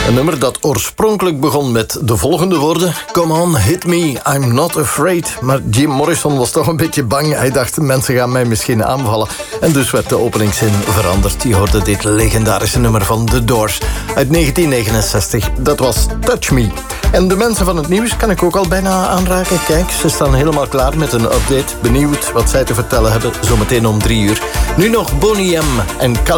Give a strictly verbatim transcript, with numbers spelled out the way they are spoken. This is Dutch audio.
Een nummer dat oorspronkelijk begon met de volgende woorden: Come on, hit me, I'm not afraid. Maar Jim Morrison was toch een beetje bang. Hij dacht, mensen gaan mij misschien aanvallen. En dus werd de openingszin veranderd. Je hoorde dit legendarische nummer van The Doors uit negentien negenenzestig. Dat was Touch Me. En de mensen van het nieuws kan ik ook al bijna aanraken. Kijk, ze staan helemaal klaar met een update. Benieuwd wat zij te vertellen hebben, zometeen om drie uur. Nu nog Boney M en Cal